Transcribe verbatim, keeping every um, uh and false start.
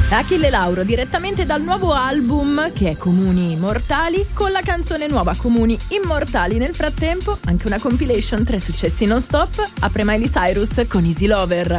Achille Lauro direttamente dal nuovo album che è Comuni Immortali, con la canzone nuova Comuni Immortali. Nel frattempo anche una compilation, tre successi non stop, apre Miley Cyrus con Easy Lover.